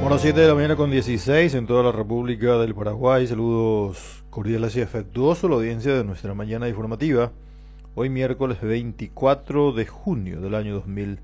Bueno, 7 de la mañana con 16 en toda la República del Paraguay. Saludos cordiales y afectuosos a la audiencia de nuestra mañana informativa. Hoy miércoles 24 de junio del año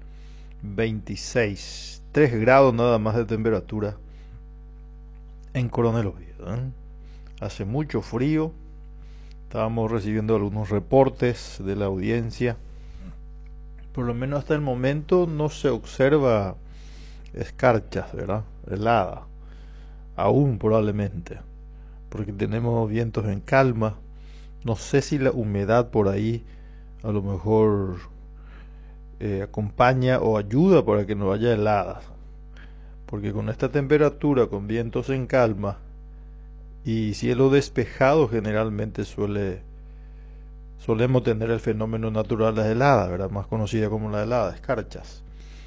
2026. 3 grados nada más de temperatura en Coronel Oviedo, ¿eh? Hace mucho frío. Estábamos recibiendo algunos reportes de la audiencia. Por lo menos hasta el momento no se observa escarchas, ¿verdad? Helada, aún probablemente, porque tenemos vientos en calma. No sé si la humedad por ahí a lo mejor acompaña o ayuda para que no haya heladas, porque con esta temperatura, con vientos en calma y cielo despejado, generalmente solemos tener el fenómeno natural de las heladas, ¿verdad? Más conocida como la helada, escarchas.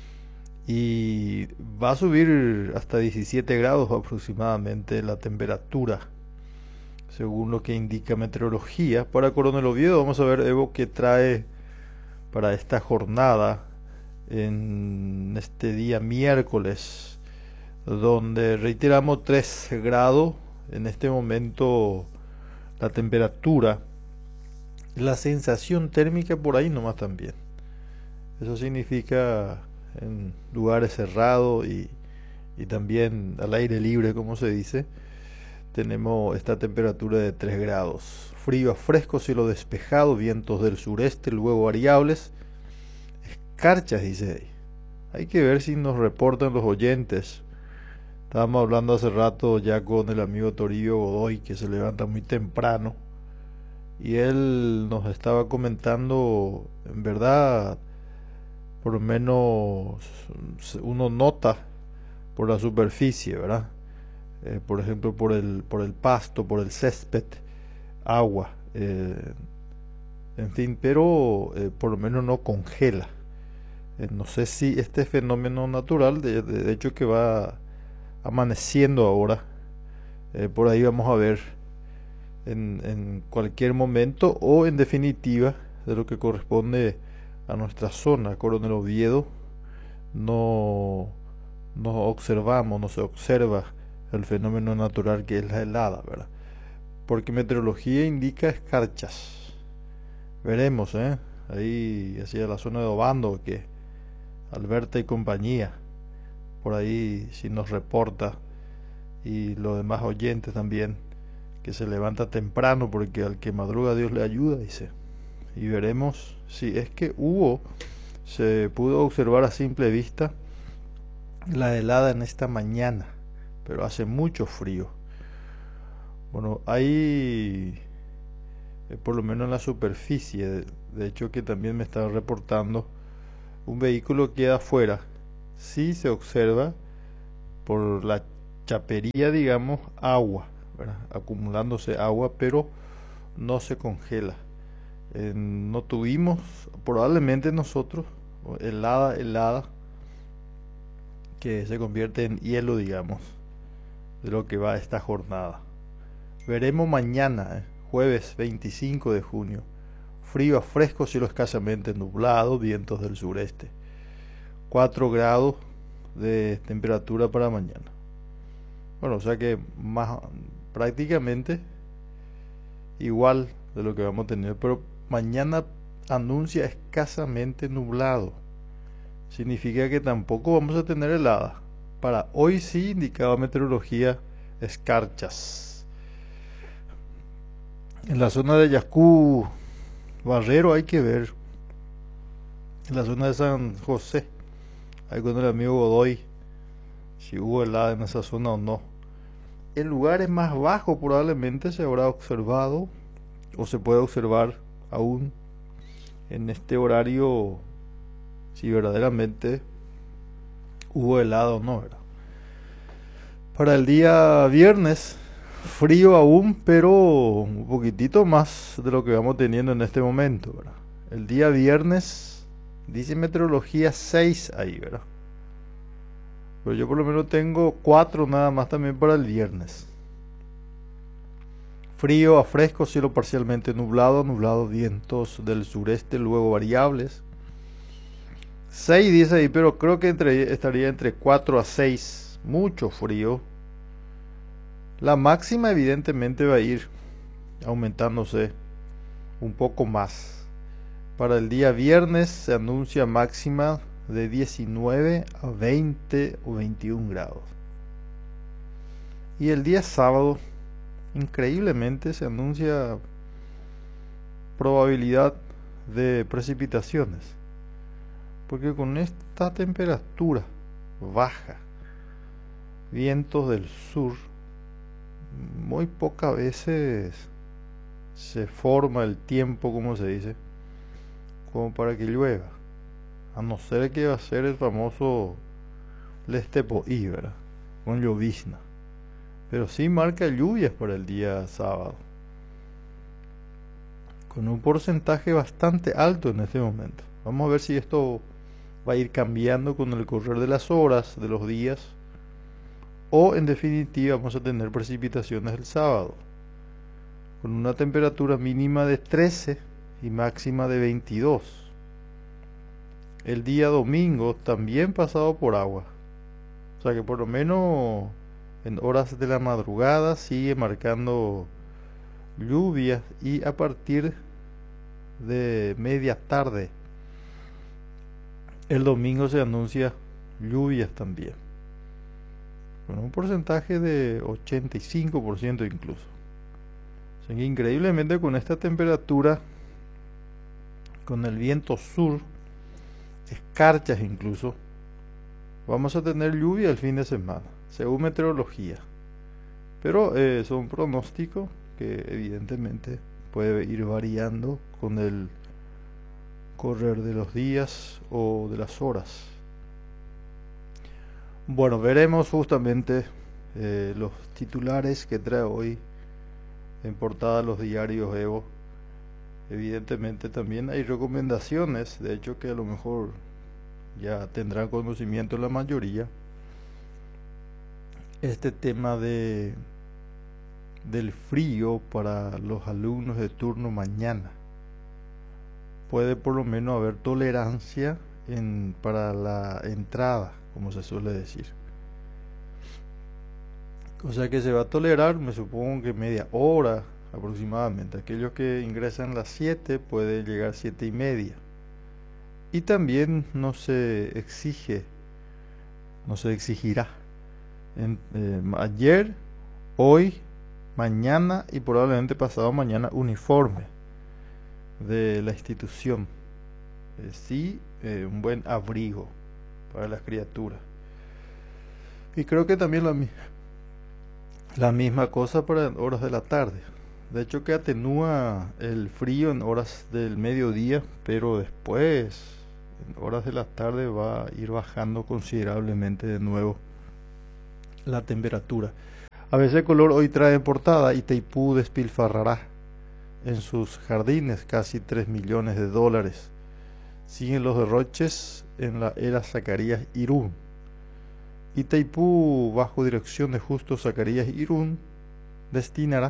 Y va a subir hasta 17 grados aproximadamente la temperatura, según lo que indica meteorología. Para Coronel Oviedo vamos a ver, Evo, qué trae para esta jornada en este día miércoles, donde reiteramos 3 grados en este momento la temperatura. La sensación térmica por ahí nomás también. Eso significa en lugares cerrados y también al aire libre, como se dice, tenemos esta temperatura de 3 grados. Frío a fresco, cielo despejado, vientos del sureste, luego variables. Escarchas, dice ahí. Hay que ver si nos reportan los oyentes. Estábamos hablando hace rato ya con el amigo Toribio Godoy, que se levanta muy temprano, y él nos estaba comentando, en verdad, por lo menos uno nota por la superficie, ¿verdad? Por ejemplo, por el pasto, por el césped, agua, en fin, pero por lo menos no congela. No sé si este fenómeno natural, de hecho que va amaneciendo ahora, por ahí vamos a ver en cualquier momento, o en definitiva de lo que corresponde a nuestra zona, Coronel Oviedo, no observamos, no se observa el fenómeno natural que es la helada, ¿verdad? Porque meteorología indica escarchas. Veremos, ahí hacia la zona de Obando, que Alberta y compañía, por ahí si nos reporta, y los demás oyentes también, que se levanta temprano, porque al que madruga Dios le ayuda, dice. Y veremos si es que se pudo observar a simple vista la helada en esta mañana, pero hace mucho frío. Bueno, hay por lo menos en la superficie, de hecho que también me estaba reportando, un vehículo queda afuera. Sí se observa por la chapería, digamos, agua, ¿verdad? Acumulándose agua, pero no se congela. No tuvimos probablemente nosotros helada que se convierte en hielo, digamos, de lo que va esta jornada. Veremos mañana, jueves 25 de junio, frío a fresco, cielo escasamente nublado, vientos del sureste, 4 grados de temperatura para mañana. Bueno, o sea que prácticamente igual de lo que vamos a tener, pero mañana anuncia escasamente nublado. Significa que tampoco vamos a tener helada. Para hoy sí indicaba meteorología escarchas. En la zona de Yascú, Barrero, hay que ver. En la zona de San José, ahí con el amigo Godoy, si hubo helada en esa zona o no. En lugares más bajos probablemente se habrá observado, o se puede observar aún en este horario, si verdaderamente hubo helada o no, ¿verdad? Para el día viernes, frío aún, pero un poquitito más de lo que vamos teniendo en este momento, ¿verdad? El día viernes, dice meteorología 6 ahí, ¿verdad? Pero yo por lo menos tengo 4 nada más también para el viernes. Frío a fresco, cielo parcialmente nublado, vientos del sureste, luego variables. 6 dice ahí, pero creo que estaría entre 4 a 6 mucho frío. La máxima evidentemente va a ir aumentándose un poco más. Para el día viernes se anuncia máxima de 19 a 20 o 21 grados. Y el día sábado, increíblemente, se anuncia probabilidad de precipitaciones. Porque con esta temperatura baja, vientos del sur, muy pocas veces se forma el tiempo, como se dice, como para que llueva. A no ser que va a ser el famoso Lestepoí, ¿verdad? Con llovizna. Pero sí marca lluvias para el día sábado, con un porcentaje bastante alto en este momento. Vamos a ver si esto va a ir cambiando con el correr de las horas, de los días, o en definitiva vamos a tener precipitaciones el sábado, con una temperatura mínima de 13 y máxima de 22. El día domingo también pasado por agua, o sea que por lo menos en horas de la madrugada sigue marcando lluvias, y a partir de media tarde el domingo se anuncia lluvias también, con un porcentaje de 85% incluso. O sea que increíblemente con esta temperatura, con el viento sur, escarchas incluso, vamos a tener lluvia el fin de semana, según meteorología. Pero son pronósticos que evidentemente puede ir variando con el correr de los días o de las horas. Bueno, veremos justamente los titulares que trae hoy en portada los diarios Evo. Evidentemente también hay recomendaciones, de hecho que a lo mejor ya tendrán conocimiento la mayoría. Este tema del frío para los alumnos de turno mañana. Puede por lo menos haber tolerancia para la entrada, como se suele decir. O sea que se va a tolerar, me supongo que media hora aproximadamente. Aquellos que ingresan a las 7 puede llegar a 7:30. Y también no se exigirá ayer, hoy, mañana y probablemente pasado mañana uniforme de la institución. Sí, un buen abrigo para las criaturas. Y creo que también la misma cosa para horas de la tarde. De hecho que atenúa el frío en horas del mediodía, pero después, en horas de la tarde, va a ir bajando considerablemente de nuevo la temperatura. A veces Color hoy trae en portada: Itaipú despilfarrará en sus jardines casi 3 millones de dólares. Siguen los derroches en la era Zacarías Irún. Itaipú, bajo dirección de Justo Zacarías Irún, destinará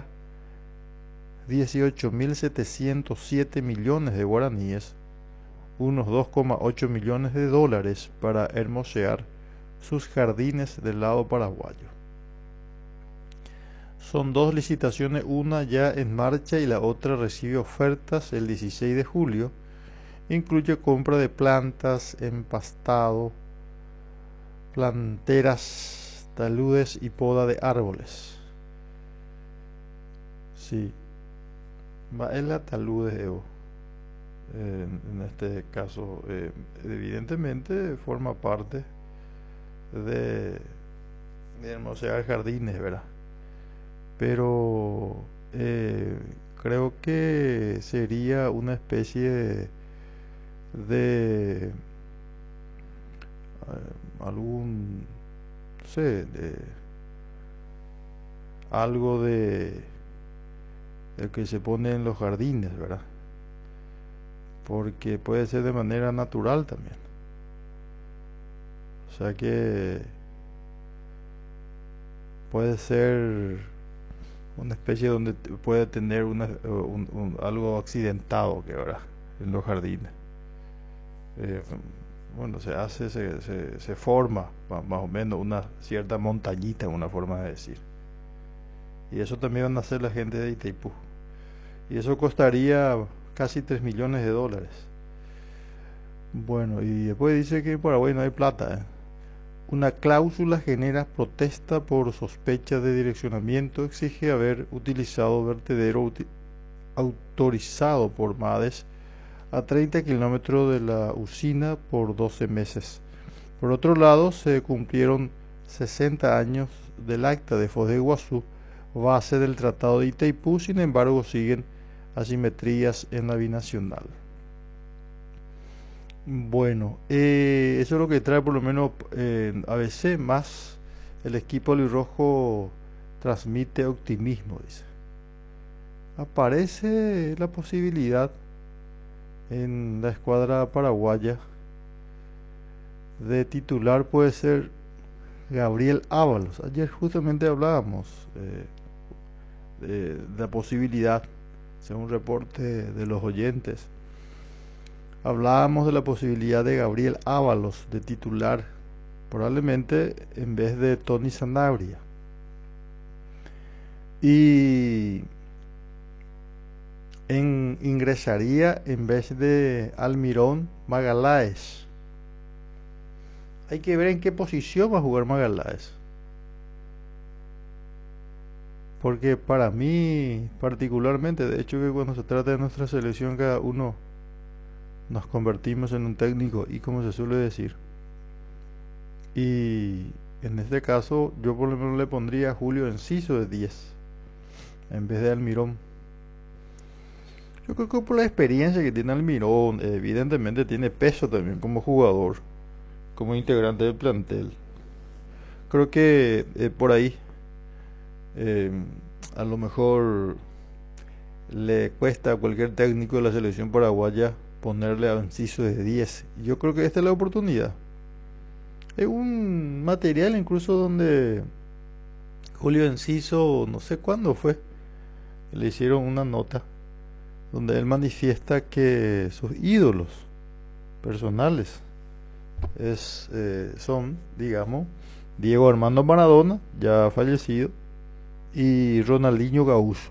18.707 millones de guaraníes, unos 2,8 millones de dólares, para hermosear sus jardines del lado paraguayo. Son dos licitaciones, una ya en marcha y la otra recibe ofertas el 16 de julio. Incluye compra de plantas, empastado, planteras, taludes y poda de árboles. Sí, va en la taludes, Evo. En este caso, evidentemente forma parte de hermosear jardines, ¿verdad? Pero creo que sería una especie de algún, no sé, de algo de el que se pone en los jardines, ¿verdad? Porque puede ser de manera natural también. O sea que puede ser una especie donde puede tener algo accidentado, que, ¿verdad?, en los jardines. bueno, se forma más o menos una cierta montañita, una forma de decir. Y eso también van a hacer la gente de Itaipú. Y eso costaría casi 3 millones de dólares. Bueno, y después dice que en Paraguay no hay plata, ¿eh? Una cláusula genera protesta por sospecha de direccionamiento. Exige haber utilizado vertedero autorizado por MADES a 30 kilómetros de la usina por 12 meses. Por otro lado, se cumplieron 60 años del acta de Foz de Iguazú, base del Tratado de Itaipú. Sin embargo, siguen asimetrías en la binacional. Bueno, eso es lo que trae por lo menos ABC, más el equipo albirrojo transmite optimismo, dice. Aparece la posibilidad en la escuadra paraguaya de titular, puede ser Gabriel Ábalos. Ayer justamente hablábamos de la posibilidad, según un reporte de los oyentes, hablábamos de la posibilidad de Gabriel Ábalos de titular, probablemente en vez de Tony Sanabria. Y ingresaría en vez de Almirón Magaláes. Hay que ver en qué posición va a jugar Magaláes. Porque para mí particularmente, de hecho que cuando se trata de nuestra selección, cada uno nos convertimos en un técnico, y como se suele decir. Y en este caso yo por lo menos le pondría a Julio Enciso de 10 en vez de Almirón. Yo creo que por la experiencia que tiene Almirón, evidentemente tiene peso también como jugador, como integrante del plantel. Creo que por ahí a lo mejor le cuesta a cualquier técnico de la selección paraguaya ponerle a Enciso de 10. Yo creo que esta es la oportunidad. Hay un material incluso donde Julio Enciso, no sé cuándo fue, le hicieron una nota donde él manifiesta que sus ídolos personales son, digamos, Diego Armando Maradona, ya fallecido, y Ronaldinho Gaúcho.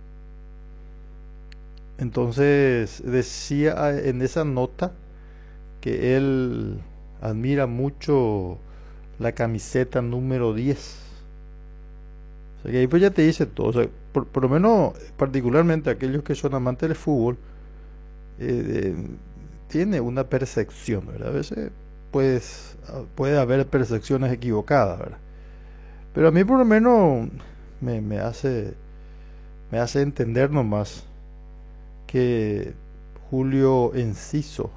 Entonces decía en esa nota que él admira mucho la camiseta número 10. O sea que ahí pues ya te dice todo. O sea, por lo menos particularmente aquellos que son amantes del fútbol, tiene una percepción, ¿verdad? A veces pues puede haber percepciones equivocadas, ¿verdad? Pero a mí por lo menos me hace entender nomás que Julio Enciso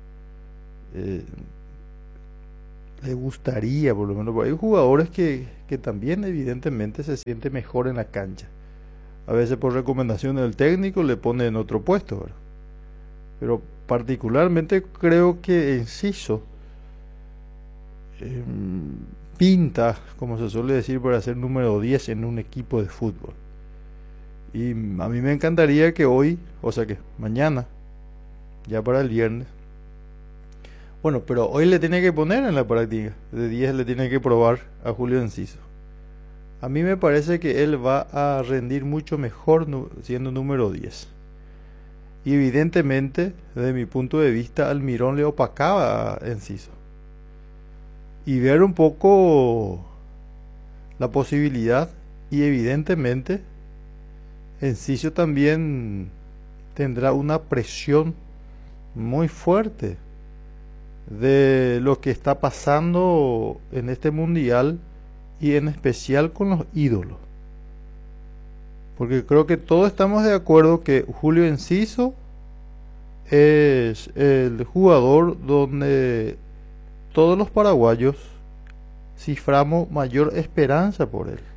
le gustaría, por lo menos, hay jugadores que también evidentemente se siente mejor en la cancha. A veces por recomendaciones del técnico le pone en otro puesto, ¿verdad? Pero particularmente creo que Enciso pinta, como se suele decir, para ser número 10 en un equipo de fútbol. Y a mí me encantaría que hoy, o sea que mañana, ya para el viernes, bueno, pero hoy le tiene que poner en la práctica, de 10 le tiene que probar a Julio Enciso. A mí me parece que él va a rendir mucho mejor siendo número 10. Y evidentemente, desde mi punto de vista, Almirón le opacaba a Enciso. Y ver un poco la posibilidad, y evidentemente Enciso también tendrá una presión muy fuerte de lo que está pasando en este mundial, y en especial con los ídolos, porque creo que todos estamos de acuerdo que Julio Enciso es el jugador donde todos los paraguayos ciframos mayor esperanza por él.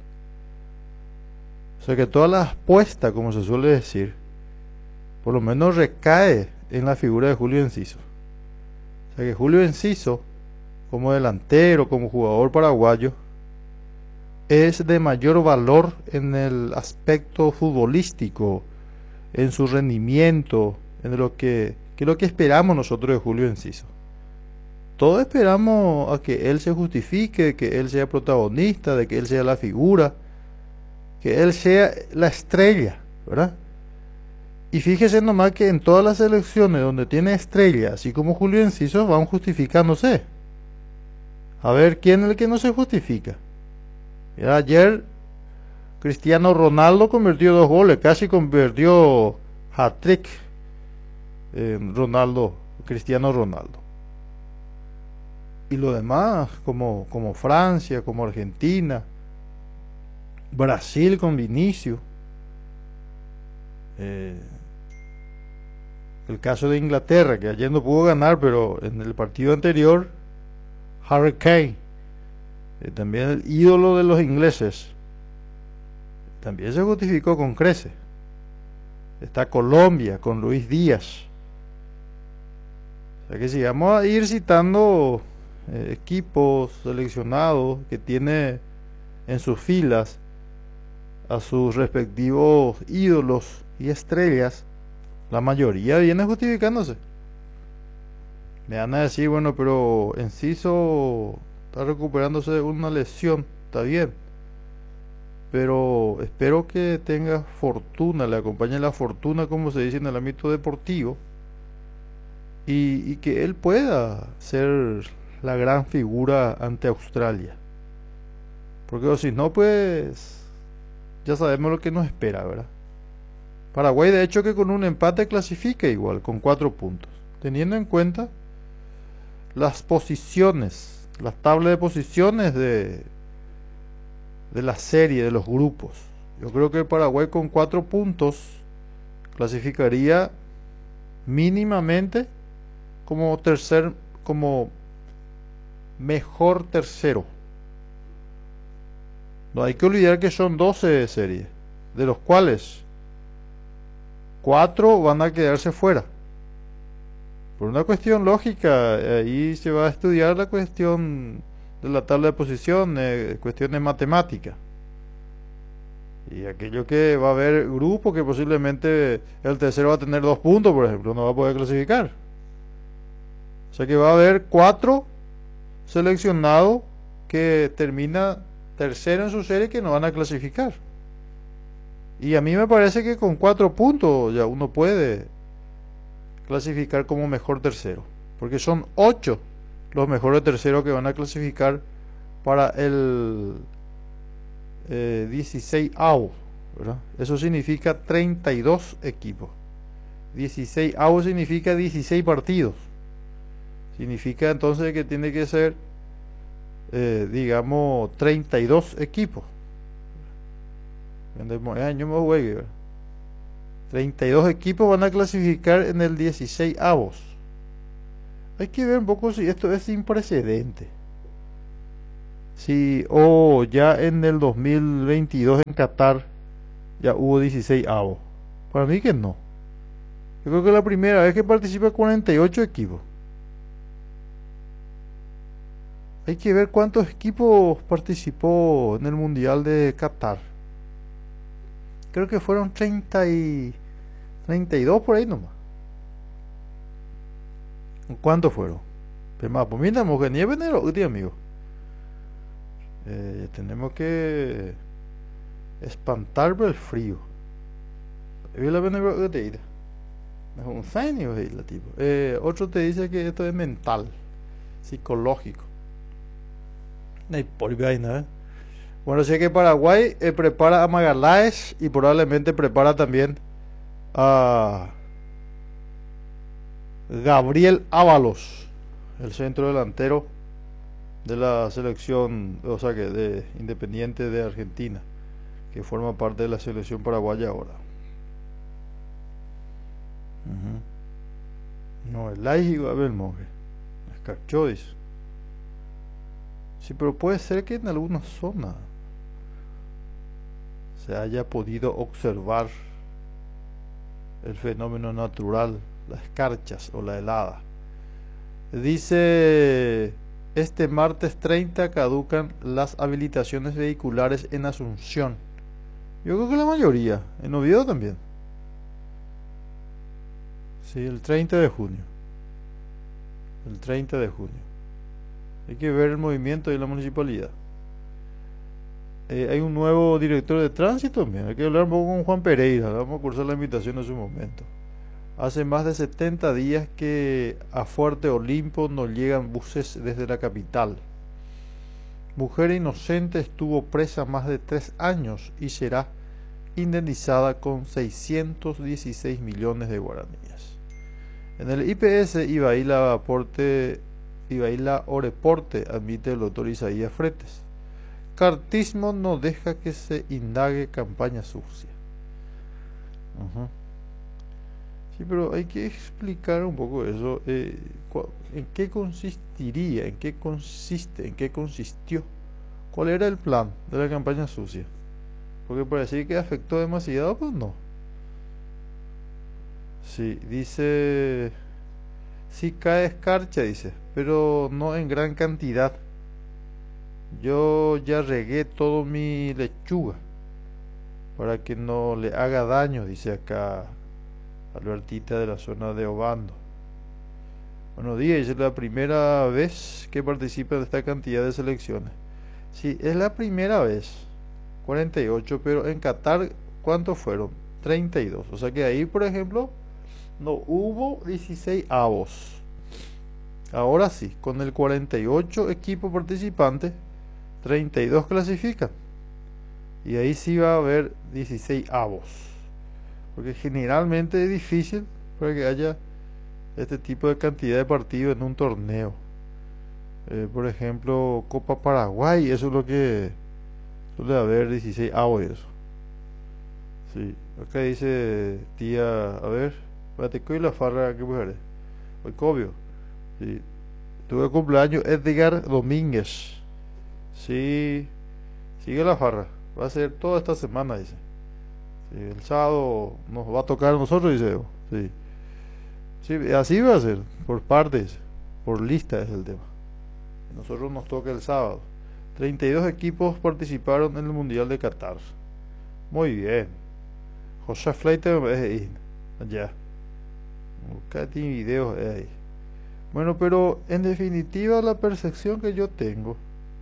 O sea que toda la apuesta, como se suele decir, por lo menos recae en la figura de Julio Enciso. O sea que Julio Enciso, como delantero, como jugador paraguayo, es de mayor valor en el aspecto futbolístico, en su rendimiento, en lo que es lo que esperamos nosotros de Julio Enciso. todos esperamos a que él se justifique, que él sea protagonista, de que él sea la figura, que él sea la estrella, ¿verdad? Y fíjese nomás que en todas las selecciones donde tiene estrella, así como Julio Enciso, van justificándose. A ver, ¿quién es el que no se justifica? Mira, ayer Cristiano Ronaldo convirtió 2 goles, casi convirtió hat-trick Cristiano Ronaldo. Y lo demás, como Francia, como Argentina, Brasil con Vinicius. El caso de Inglaterra, que ayer no pudo ganar, pero en el partido anterior, Harry Kane, también el ídolo de los ingleses, también se justificó con creces. Está Colombia con Luis Díaz. O sea que si vamos a ir citando equipos seleccionados que tiene en sus filas a sus respectivos ídolos y estrellas, la mayoría viene justificándose. Me van a decir, bueno, pero Enciso está recuperándose de una lesión, está bien, pero espero que tenga fortuna, le acompañe la fortuna, como se dice en el ámbito deportivo, y que él pueda ser la gran figura ante Australia, porque si no, pues ya sabemos lo que nos espera, ¿verdad? Paraguay, de hecho, que con un empate clasifica igual, con 4 puntos, teniendo en cuenta las posiciones, las tablas de posiciones de la serie, de los grupos. Yo creo que Paraguay con 4 puntos clasificaría mínimamente como como mejor tercero. No hay que olvidar que son 12 series, de los cuales 4 van a quedarse fuera. Por una cuestión lógica, ahí se va a estudiar la cuestión de la tabla de posiciones, cuestiones matemáticas. Y aquello que va a haber grupos que posiblemente el tercero va a tener 2 puntos, por ejemplo, no va a poder clasificar. O sea que va a haber 4 seleccionados que termina tercero en su serie que no van a clasificar. Y a mí me parece que con 4 puntos ya uno puede clasificar como mejor tercero, porque son 8 los mejores terceros que van a clasificar para el 16avo, ¿verdad? Eso significa 32 equipos. 16avo significa 16 partidos. Significa entonces que tiene que ser, digamos, 32 equipos. 32 equipos van a clasificar en el 16avos. Hay que ver un poco si esto es sin precedente. Si ya en el 2022 en Qatar ya hubo 16avos. Para mí que no. Yo creo que es la primera vez que participa 48 equipos. Hay que ver cuántos equipos participó en el Mundial de Qatar. Creo que fueron 32 por ahí nomás. ¿Cuántos fueron? Pues mira, mujer, nieve en el amigo. Tenemos que espantar por el frío. Otro te dice que esto es mental, psicológico. Bueno, sé que Paraguay prepara a Magaláes y probablemente prepara también a Gabriel Ábalos, el centro delantero de la selección, o sea que de Independiente de Argentina, que forma parte de la selección paraguaya ahora. No, el Laigo Abel Monge, Escarchois. Sí, pero puede ser que en alguna zona se haya podido observar el fenómeno natural, las escarchas o la helada. Dice, este martes 30 caducan las habilitaciones vehiculares en Asunción. Yo creo que la mayoría, en Oviedo también. Sí, el 30 de junio. El 30 de junio. Hay que ver el movimiento de la municipalidad. Hay un nuevo director de tránsito, mira, hay que hablar un poco con Juan Pereira, le vamos a cursar la invitación en su momento. Hace más de 70 días que a Fuerte Olimpo no llegan buses desde la capital. Mujer inocente estuvo presa más de 3 años y será indemnizada con 616 millones de guaraníes. En el IPS Ibaila Oreporte, admite el doctor Isaías Fretes. Cartismo no deja que se indague campaña sucia. Sí, pero hay que explicar un poco eso. ¿En qué consistiría? ¿En qué consiste? ¿En qué consistió? ¿Cuál era el plan de la campaña sucia? Porque por decir que afectó demasiado, pues no. Sí, dice, sí cae escarcha, dice, pero no en gran cantidad. Yo ya regué todo mi lechuga para que no le haga daño, dice acá Albertita de la zona de Obando. Buenos días, es la primera vez que participa de esta cantidad de selecciones. Sí, es la primera vez, 48, pero en Qatar, ¿cuántos fueron? 32. O sea que ahí, por ejemplo, no hubo 16 avos. Ahora sí, con el 48 equipos participantes, 32 clasifican. Y ahí sí va a haber 16 avos. Porque generalmente es difícil para que haya este tipo de cantidad de partidos en un torneo. Por ejemplo, Copa Paraguay, eso es lo que suele haber 16 avos y eso. Sí, acá dice tía, a ver, Bateco y la farra que mujeres. Hoy cobio. Sí. Tuve cumpleaños Edgar Domínguez. Sí, sigue la farra. Va a ser toda esta semana, dice. Sí, el sábado nos va a tocar a nosotros, dice. Sí. Sí, así va a ser, por partes, por lista es el tema. Nosotros nos toca el sábado. 32 equipos participaron en el Mundial de Qatar. Muy bien. José Fleite allá. Acá tiene videos ahí. Bueno, pero en definitiva la percepción que yo tengo,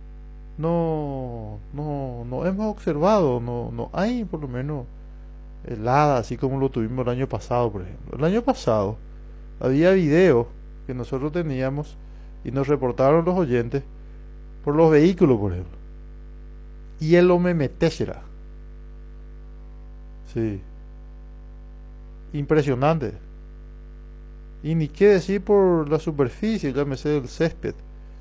no hemos observado, no hay por lo menos helada así como lo tuvimos el año pasado, por ejemplo. El año pasado había videos que nosotros teníamos y nos reportaron los oyentes por los vehículos, por ejemplo. Y el OMMT será. Sí. Impresionante. Y ni qué decir por la superficie, llámese el césped.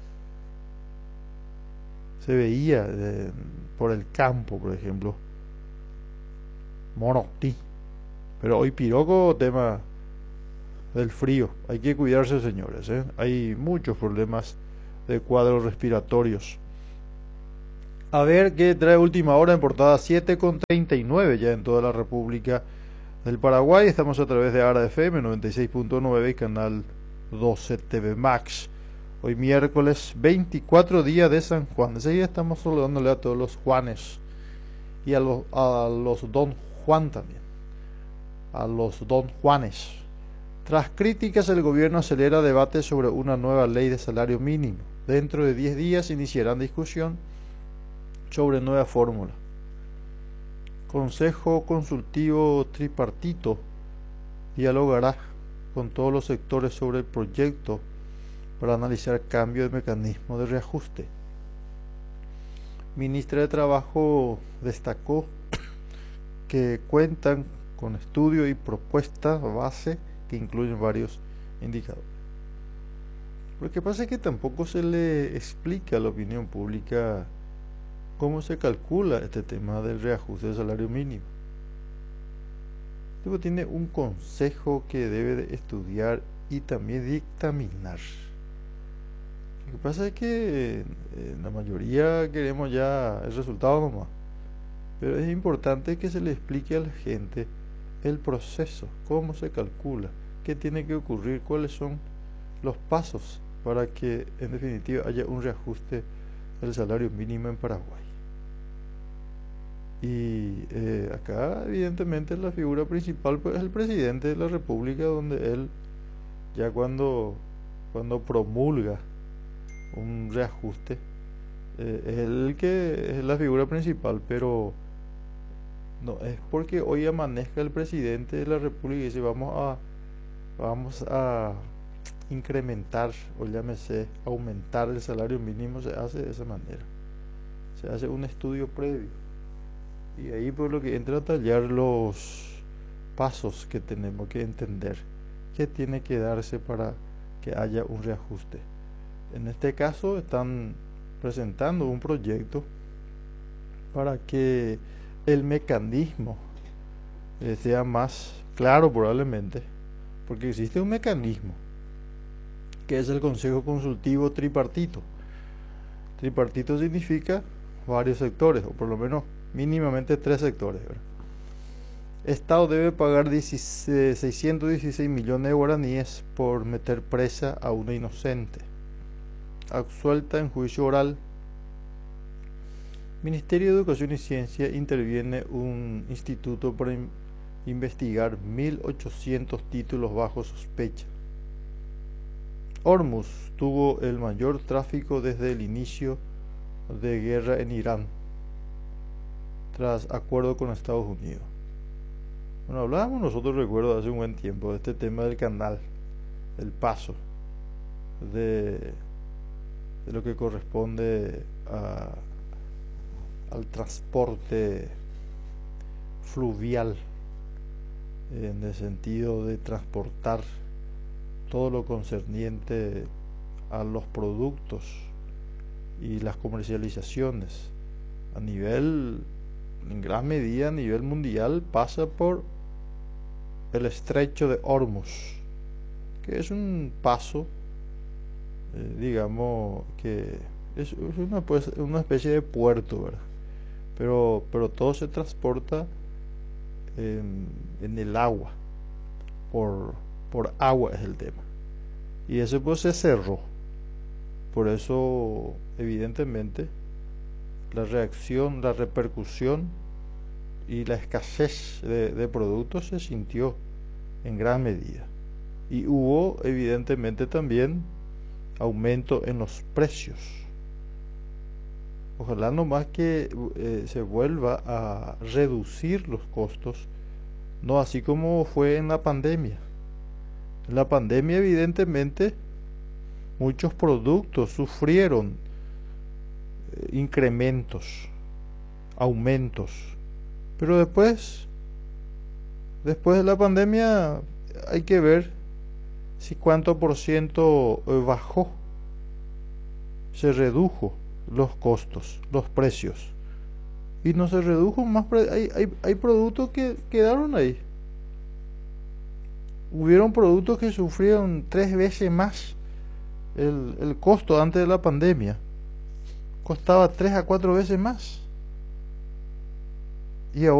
Se veía por el campo, por ejemplo. Monotí. Pero hoy piroco, tema del frío. Hay que cuidarse, señores. Hay muchos problemas de cuadros respiratorios. A ver qué trae última hora en portada 7:39 ya en toda la República del Paraguay. Estamos a través de ARA FM 96.9 y canal 12 TV Max. Hoy miércoles 24 día de San Juan. Enseguida estamos saludándole a todos los Juanes y a los Don Juan también. A los Don Juanes. Tras críticas, el gobierno acelera debate sobre una nueva ley de salario mínimo. Dentro de 10 días iniciarán discusión sobre nueva fórmula. Consejo Consultivo Tripartito dialogará con todos los sectores sobre el proyecto para analizar cambio de mecanismo de reajuste. Ministra de Trabajo destacó que cuentan con estudio y propuesta base que incluyen varios indicadores. Lo que pasa es que tampoco se le explica a la opinión pública cómo se calcula este tema del reajuste del salario mínimo. Luego tiene un consejo que debe de estudiar y también dictaminar. Lo que pasa es que la mayoría queremos ya el resultado nomás. Pero es importante que se le explique a la gente el proceso, cómo se calcula, qué tiene que ocurrir, cuáles son los pasos para que en definitiva haya un reajuste del salario mínimo en Paraguay. Y acá evidentemente la figura principal pues, es el presidente de la República, donde él ya cuando promulga un reajuste, es el que es la figura principal, pero no es porque hoy amanezca el presidente de la República y dice vamos a incrementar o llámese aumentar el salario mínimo, se hace de esa manera. Se hace un estudio previo y ahí por lo que entra a tallar los pasos que tenemos que entender, que tiene que darse para que haya un reajuste. En este caso están presentando un proyecto para que el mecanismo sea más claro probablemente, porque existe un mecanismo que es el Consejo Consultivo Tripartito. Tripartito significa varios sectores, o por lo menos mínimamente 3 sectores, ¿verdad? Estado debe pagar 616 millones de guaraníes por meter presa a una inocente. Absuelta en juicio oral. Ministerio de Educación y Ciencia interviene un instituto para investigar 1.800 títulos bajo sospecha. Hormuz tuvo el mayor tráfico desde el inicio de guerra en Irán, tras acuerdo con Estados Unidos. Bueno, hablábamos nosotros, recuerdo, hace un buen tiempo de este tema del canal, el paso de lo que corresponde al transporte fluvial, en el sentido de transportar todo lo concerniente a los productos y las comercializaciones a nivel, en gran medida a nivel mundial, pasa por el estrecho de Hormuz, que es un paso, digamos que es una especie de puerto, ¿verdad? Pero todo se transporta en el agua, por agua es el tema. Y eso pues se cerró. Por eso, evidentemente, la reacción, la repercusión y la escasez de productos se sintió en gran medida. Y hubo, evidentemente, también aumento en los precios. Ojalá nomás que se vuelva a reducir los costos, no así como fue en la pandemia. En la pandemia, evidentemente, muchos productos sufrieron incrementos, aumentos, pero después de la pandemia hay que ver si cuánto por ciento bajó, se redujo los costos, los precios, y no se redujo más. Hay productos que quedaron ahí. Hubieron productos que sufrieron 3 veces más el costo antes de la pandemia. Costaba 3 a 4 veces más. Y ahora